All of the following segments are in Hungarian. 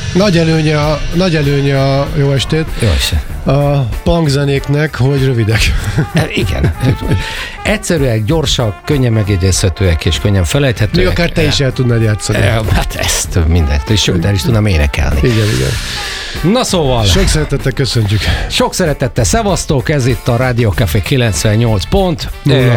Nagy előnye a jó estét. Jó estét. A punkzenéknek, hogy rövidek. Igen. Egyszerűek, gyorsak, könnyen megjegyezhetőek és könnyen felejthetőek. Még akár te is el tudnád játszani. Hát ezt mindent, és sőt, el is tudnám énekelni. Igen. Na szóval. Sok szeretettel köszöntjük. Sok szeretettel szevasztok, ez itt a Rádió Café 98 pont.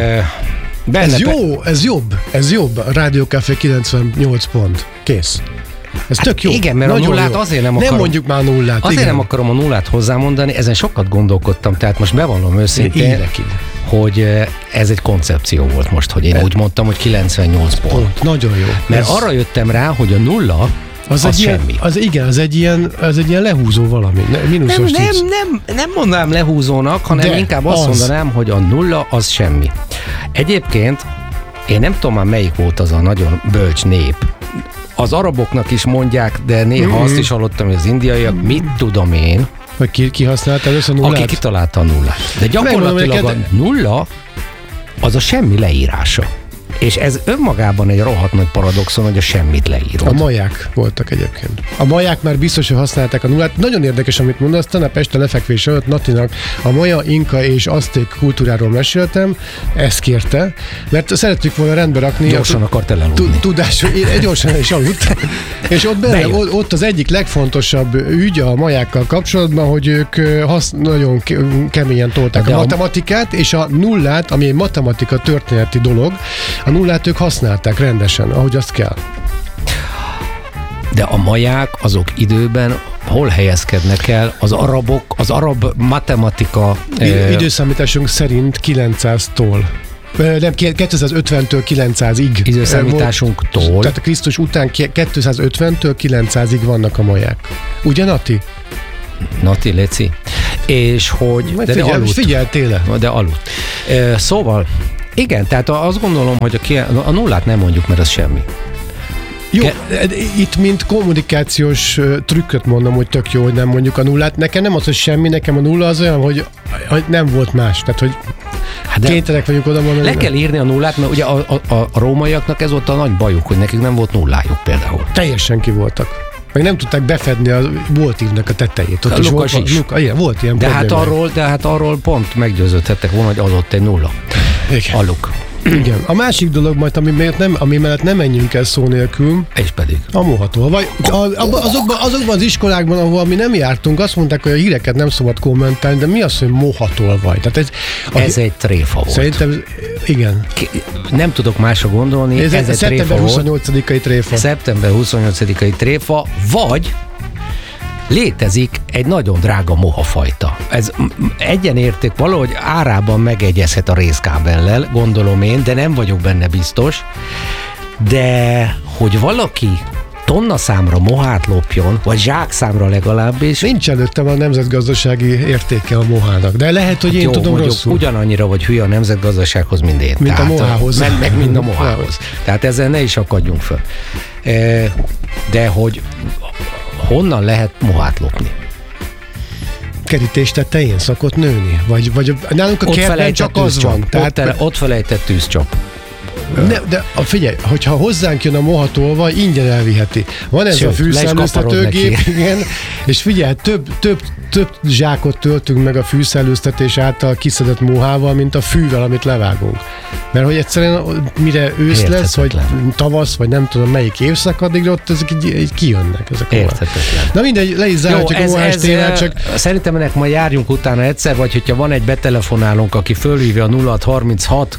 Ez jobb. A Rádió Café 98 pont. Kész. Ez tök jó. Igen, mert nagyon a nullát jó. azért nem akarom. Nem mondjuk már nullát. Azért igen. nem akarom a nullát hozzámondani, ezen sokat gondolkodtam, tehát most bevallom őszintén, évekig. hogy ez egy koncepció volt most, hogy én úgy mondtam, hogy 98 pont. Nagyon jó. Mert arra jöttem rá, hogy a nulla az semmi. Az egy ilyen lehúzó valami. Mínuszos Nem mondanám lehúzónak, hanem inkább azt mondanám, hogy a nulla az semmi. Egyébként én nem tudom már melyik volt az a nagyon bölcs nép. Az araboknak is mondják, de néha azt is hallottam, hogy az indiaiak, mit tudom én. Vagy ki használta először a nullát? Aki kitalálta a nullát. De gyakorlatilag a nulla az a semmi leírása. És ez önmagában egy rohadt nagy paradoxon, hogy a semmit leírod. A maják voltak egyébként. A maják már biztos, hogy használták a nullát. Nagyon érdekes, amit mondasz. Tanap este lefekvés előtt Natinak a maja, inka és azték kultúráról meséltem. Ezt kérte, mert szerettük volna rendbe rakni. Gyorsan akart elaludni. Tudás, gyorsan is aludt. És ott az egyik legfontosabb ügy a majákkal kapcsolatban, hogy ők nagyon keményen tolták a matematikát, és a nullát, ami egy matematika történeti dolog, a nullát ők használták rendesen, ahogy azt kell. De a maják azok időben hol helyezkednek el? Az arab matematika... Időszámításunk szerint 900-tól. Nem, 250-től 900-ig. Időszámításunktól. Tehát a Krisztus után 250-től 900-ig vannak a maják. Ugye, Nati? Nati, Leci. És hogy... De aludt. Figyeltél-e? De aludt. Szóval... Igen, tehát azt gondolom, hogy a nullát nem mondjuk, mert az semmi. Jó, itt mint kommunikációs trükköt mondom, hogy tök jó, hogy nem mondjuk a nullát. Nekem nem az, hogy semmi, nekem a nulla az olyan, hogy nem volt más. Tehát, hogy kénytelenek vagyunk oda mondani. Le kell írni a nullát, mert ugye a rómaiaknak ez volt a nagy bajuk, hogy nekik nem volt nullájuk például. Teljesen ki voltak. Meg nem tudták befedni a voltívnak a tetejét. Ott Lukas is. Volt ilyen de hát arról pont meggyőződhettek volna, hogy adott egy nulla. Igen. Aluk. Igen. A másik dolog majd, ami mellett nem menjünk el szó nélkül. És pedig. A mohatól. Vagy azokban az iskolákban, ahol mi nem jártunk, azt mondták, hogy a híreket nem szabad kommentálni, de mi az, hogy mohatol vagy? Tehát ez egy tréfa volt. Szerintem, igen. Nem tudok másra gondolni. Ez egy szeptember 28-ai tréfa. Szeptember 28-ai tréfa, vagy létezik egy nagyon drága mohafajta. Ez egyenérték, valahogy árában megegyezhet a rézkábellel, gondolom én, de nem vagyok benne biztos. De hogy valaki tonna számra mohát lopjon, vagy zsák számra legalábbis. Nincs előttem a nemzetgazdasági értéke a mohának, de lehet, hogy én tudom rosszul. Ugyanannyira vagy hülye a nemzetgazdasághoz, mint én. Mint a mohához. Meg mind a mohához. Tehát ezzel ne is akadjunk föl. De hogy honnan lehet mohát lopni? Kerítés tetején szokott nőni? Vagy nálunk a kertben csak az van. Ott felejtett tűzcsap. De figyelj, hogyha hozzánk jön a mohatolva, ingyen elviheti. Van ez a fűszellőztetőgép, igen, és figyelj, több zsákot töltünk meg a fűszellőztetés által kiszedett mohával, mint a fűvel, amit levágunk. Mert hogy egyszerűen mire ősz lesz, vagy tavasz, vagy nem tudom melyik évszak, addigra ott ezek így kijönnek. Ezek érthetetlen. Na mindegy, le is zárhatjuk a mohás témát, csak... Szerintem ennek majd járjunk utána egyszer, vagy hogyha van egy betelefonálónk, aki fölhívja a 0636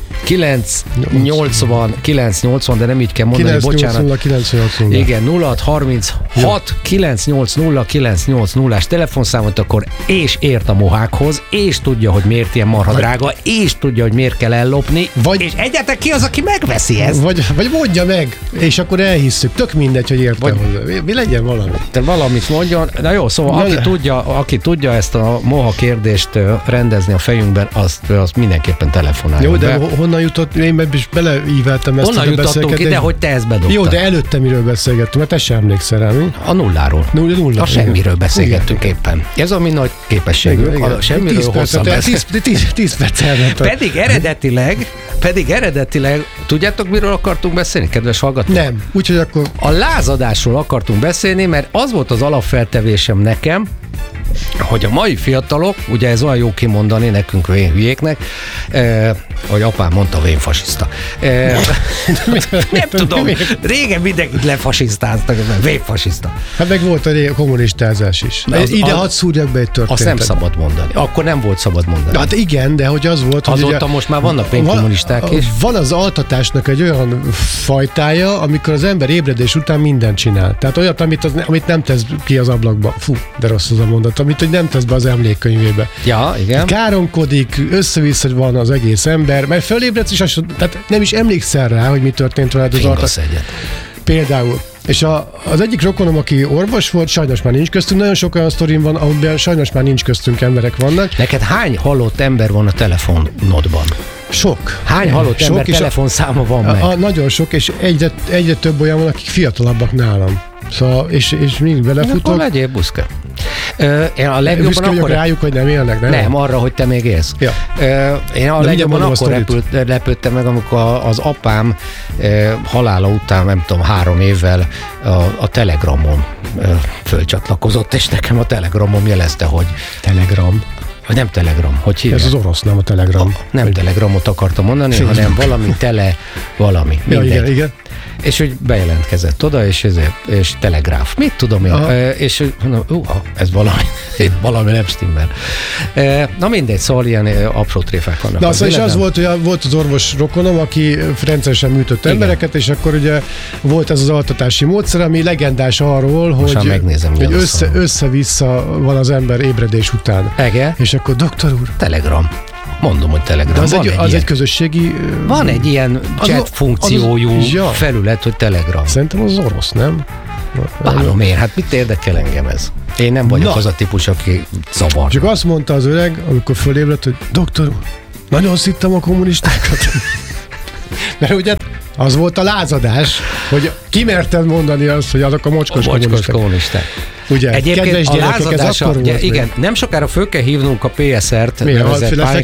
980 980, de nem így kell mondani, 980. Igen, 0636 980 980-ás telefonszámot, akkor és ért a mohákhoz, és tudja, hogy miért ilyen marha drága, és tudja, hogy miért kell ellopni, és egyáltalán ki az, aki megveszi ezt? Vagy mondja meg, és akkor elhisszük. Tök mindegy, hogy érte hozzá. Mi legyen valami. De valamit mondjon. Na jó, szóval aki tudja ezt a moha kérdést rendezni a fejünkben, azt mindenképpen telefonáljon. Jó, de honnan jutott? Én is beleíveltem ezt honnan a beszélgetést. Honnan jutottunk ide, hogy te ezt bedobtad? Jó, de előtte miről beszélgettünk, mert te sem emlékszel rá, mi? A nulláról. Nulla. A semmiről beszélgettünk éppen. Ez az, ami nagy képességünk. Semmiről hosszan beszélni. 10 perc elment. Pedig eredetileg, tudjátok, miről akartunk beszélni, kedves hallgatók? Nem, úgyhogy akkor... A lázadásról akartunk beszélni, mert az volt az alapfeltevésem nekem, hogy a mai fiatalok, ugye ez olyan jó kimondani nekünk hülyéknek, hogy apám mondta, vénfasiszta. Nem tudom, régen mindenkit lefasisztáztak, vénfasiszta. Hát meg volt a kommunistázás is. Ide hadd szúrjak be egy történetet. Azt nem szabad mondani. Akkor nem volt szabad mondani. Hát igen, de hogy az volt, hogy azóta most már vannak vénkommunisták is. Van az altatásnak egy olyan fajtája, amikor az ember ébredés után mindent csinál. Tehát olyat, amit nem tesz ki az ablakba. Fú, de rossz az a mondat, amit hogy nem tesz be az emlékkönyvébe. Ja, igen. Káromkodik, össze-vissza van az egész ember, mert fölébredsz is, tehát nem is emlékszel rá, hogy mi történt veled az altatás. Például. És az egyik rokonom, aki orvos volt, sajnos már nincs köztünk, nagyon sok olyan sztorim van, amiben sajnos már nincs köztünk emberek vannak. Neked hány halott ember van a telefonodban? Sok. Hány halott ember telefonszáma van meg? Nagyon sok, és egyre több olyan van, akik fiatalabbak nálam. Szóval, és mindig belefutok. Akkor legyél buszka. Én a legjobban büszke vagyok rájuk, hogy nem élnek, nem? Nem, arra, hogy te még élsz. Ja. Én a legjobban akkor lepődtem meg, amikor az apám halála után, nem tudom, 3 évvel a Telegramon fölcsatlakozott, és nekem a Telegramon jelezte, hogy... Telegram? Vagy nem Telegram, hogy hívják? Ez az orosz, nem a Telegram. Nem Telegramot akartam mondani, hanem valami valami. Ja, igen. És hogy bejelentkezett oda, és telegráf. Mit tudom én? És ez valami nem stimmel. Na mindegy, szóval ilyen apró tréfák vannak. Na, szóval és az volt, hogy volt az orvos rokonom, aki rendszeresen műtött embereket, és akkor ugye volt ez az altatási módszer, ami legendás arról, hogy össze-vissza van az ember ébredés után. Ege? És akkor doktor úr. Telegram. Mondom, hogy Telegram. De az egy közösségi... Van egy ilyen chat funkciójú felület, hogy Telegram. Szerintem az orosz, nem? Bánom én, hát mit érdekel engem ez? Én nem vagyok az a típus, aki zavar. Csak azt mondta az öreg, amikor fölébredt, hogy doktor úr, nagyon szittem a kommunistákat. Mert ugye az volt a lázadás, hogy kimerted mondani azt, hogy azok a mocskos kommunisták. Ugye, egyébként a lázadása, igen, nem sokára föl kell hívnunk a PSR-t,